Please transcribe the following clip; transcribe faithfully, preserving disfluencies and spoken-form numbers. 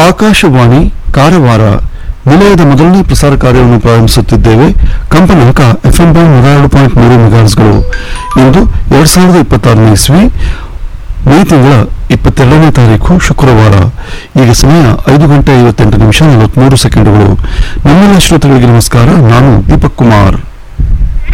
ಆಕಾಶವಾಣಿ ಕಾರವಾರ ನಿಲಯದ ಮೊದಲನೇ ಪ್ರಸಾರ ಕಾರ್ಯವನ್ನು ಪ್ರಾರಂಭಿಸುತ್ತಿದ್ದೇವೆ. ಕಂಪನಾಂಕ ಎಫ್ಎಂ ಬ್ಯಾಂಡ್ ನೂರ ಎರಡು ಪಾಯಿಂಟ್ ಮೂರು ಮೆಗಾಹರ್ಟ್ಜ್ಗಳು. ಇಂದು ಎರಡ್ ಸಾವಿರದ ಇಪ್ಪತ್ತಾರನೇ ಇಸ್ವಿ ಮೇ ತಿಂಗಳ ಇಪ್ಪತ್ತೆರಡನೇ ತಾರೀಕು ಶುಕ್ರವಾರ. ಈಗ ಸಮಯ ಐದು ಗಂಟೆ ಐವತ್ತೆಂಟು ನಿಮಿಷ ನಲವತ್ಮೂರು ಸೆಕೆಂಡುಗಳು. ನಮ್ಮೆಲ್ಲ ಶ್ರೋತೃಗಳಿಗೆ ನಮಸ್ಕಾರ. ನಾನು ದೀಪಕ್ ಕುಮಾರ್.